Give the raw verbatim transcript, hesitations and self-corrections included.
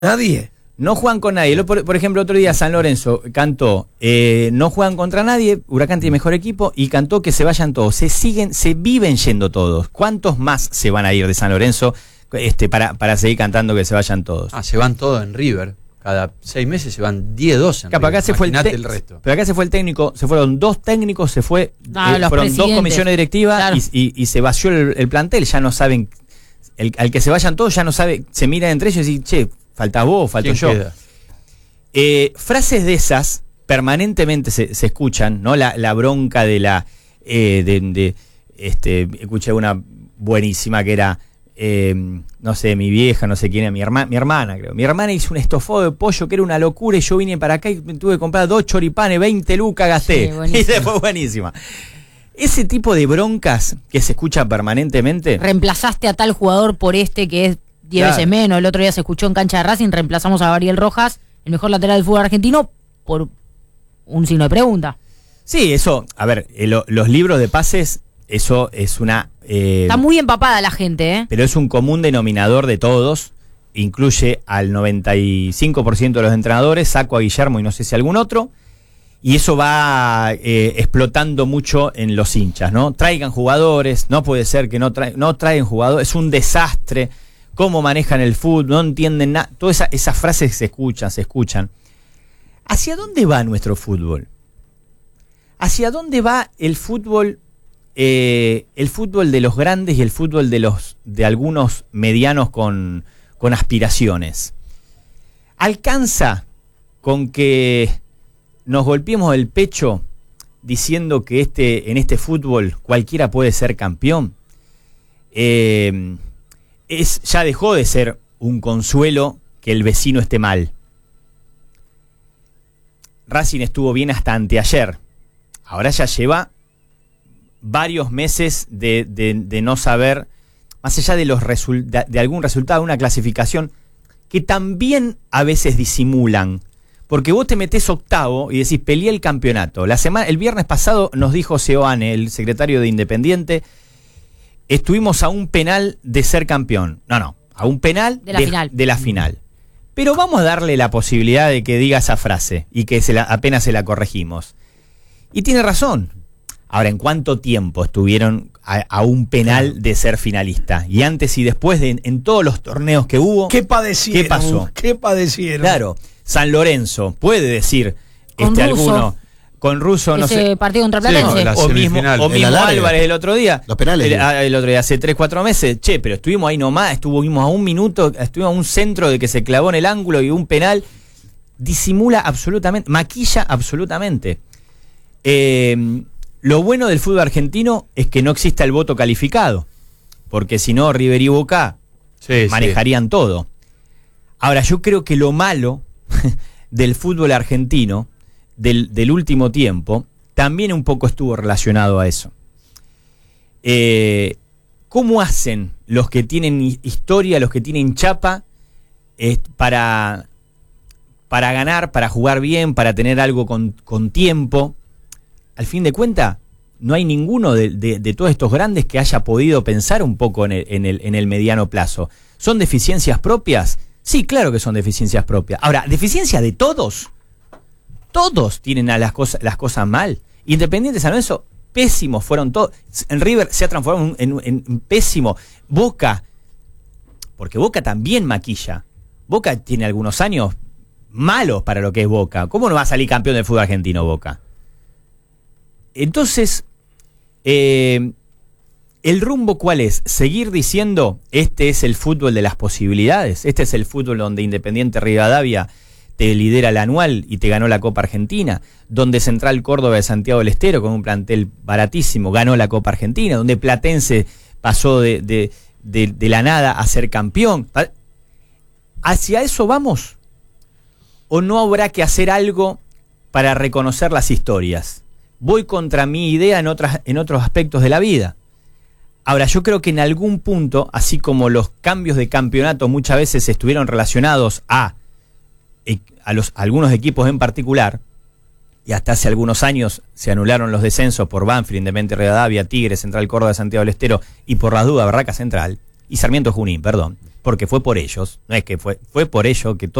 Nadie. No juegan con nadie. Por, por ejemplo, otro día San Lorenzo cantó, eh, no juegan contra nadie, Huracán tiene mejor equipo, y cantó que se vayan todos. Se siguen, se viven yendo todos. ¿Cuántos más se van a ir de San Lorenzo este, para, para seguir cantando que se vayan todos? Ah, se van todos en River. Cada seis meses se van diez, doce en Capaz River. Acá se fue el, el resto. Pero acá se fue el técnico, se fueron dos técnicos, se fue, ah, eh, fueron dos comisiones directivas, claro. y, y, y se vació el, el plantel. Ya no saben, el, al que se vayan todos ya no sabe, se miran entre ellos y dicen, che, falta vos, falto yo. Queda? Eh, frases de esas permanentemente se, se escuchan, ¿no? La, la bronca de la eh, de, de este, escuché una buenísima que era eh, no sé, mi vieja, no sé quién era, mi hermana, mi hermana creo. Mi hermana hizo un estofado de pollo que era una locura y yo vine para acá y tuve que comprar dos choripanes, veinte lucas gasté. Sí, y después buenísima. Ese tipo de broncas que se escucha permanentemente. Reemplazaste a tal jugador por este que es diez claro. veces menos. El otro día se escuchó en cancha de Racing, reemplazamos a Gabriel Rojas, el mejor lateral del fútbol argentino, por un signo de pregunta. Sí, eso, a ver, eh, lo, los libros de pases, eso es una... Eh, Está muy empapada la gente, ¿eh? Pero es un común denominador de todos, incluye al noventa y cinco por ciento de los entrenadores, saco a Guillermo y no sé si algún otro, y eso va eh, explotando mucho en los hinchas, ¿no? Traigan jugadores, no puede ser que no, tra- no traen jugadores, es un desastre. Cómo manejan el fútbol, no entienden nada. Todas esa, esas frases se escuchan, se escuchan. ¿Hacia dónde va nuestro fútbol? ¿Hacia dónde va el fútbol, eh, el fútbol de los grandes y el fútbol de los de algunos medianos con, con aspiraciones? ¿Alcanza con que nos golpeemos el pecho diciendo que este, en este fútbol cualquiera puede ser campeón? Eh... Es, ya dejó de ser un consuelo que el vecino esté mal. Racing estuvo bien hasta anteayer. Ahora ya lleva varios meses de, de, de no saber, más allá de, los resul- de, de algún resultado, una clasificación, que también a veces disimulan. Porque vos te metés octavo y decís, peleé el campeonato. La semana, el viernes pasado nos dijo Seoane, el secretario de Independiente, estuvimos a un penal de ser campeón. No, no, a un penal de la, de, final. de la final. Pero vamos a darle la posibilidad de que diga esa frase y que se la, apenas se la corregimos. Y tiene razón. Ahora, ¿en cuánto tiempo estuvieron a, a un penal de ser finalista? Y antes y después, de, en todos los torneos que hubo, ¿qué padecieron? ¿Qué pasó? ¿Qué padecieron? Claro, San Lorenzo puede decir este, alguno... Con Russo, no sé. Ese partido contra Platense. Sí, no, o mismo, o mismo Álvarez el otro día. Los penales. El, el otro día, hace tres, cuatro meses. Che, pero estuvimos ahí nomás, estuvimos a un minuto, estuvimos a un centro de que se clavó en el ángulo y un penal. Disimula absolutamente, maquilla absolutamente. Eh, lo bueno del fútbol argentino es que no exista el voto calificado. Porque si no, River y Boca sí, manejarían sí. todo. Ahora, yo creo que lo malo del fútbol argentino Del, del último tiempo, también un poco estuvo relacionado a eso. Eh, ¿Cómo hacen los que tienen historia, los que tienen chapa, eh, para, para ganar, para jugar bien, para tener algo con, con tiempo? Al fin de cuentas, no hay ninguno de, de, de todos estos grandes que haya podido pensar un poco en el, en el, en el mediano plazo. ¿Son deficiencias propias? Sí, claro que son deficiencias propias. Ahora, ¿deficiencia de todos? Todos tienen a las cosas las cosas mal. Independiente San Lorenzo, pésimos fueron todos. En River se ha transformado en, en, en pésimo. Boca, porque Boca también maquilla. Boca tiene algunos años malos para lo que es Boca. ¿Cómo no va a salir campeón del fútbol argentino Boca? Entonces, eh, ¿el rumbo cuál es? Seguir diciendo, este es el fútbol de las posibilidades. Este es el fútbol donde Independiente Rivadavia te lidera el anual y te ganó la Copa Argentina, donde Central Córdoba de Santiago del Estero, con un plantel baratísimo, ganó la Copa Argentina, donde Platense pasó de, de, de, de la nada a ser campeón. ¿Hacia eso vamos? ¿O no habrá que hacer algo para reconocer las historias? Voy contra mi idea en, otras, en otros aspectos de la vida. Ahora, yo creo que en algún punto, así como los cambios de campeonato muchas veces estuvieron relacionados a a los a algunos equipos en particular, y hasta hace algunos años se anularon los descensos por Banfield, Independiente Rivadavia, Tigre, Central Córdoba de Santiago del Estero y por las dudas Barraca Central y Sarmiento Junín, perdón. porque fue por ellos, no es que fue, fue por ello que todo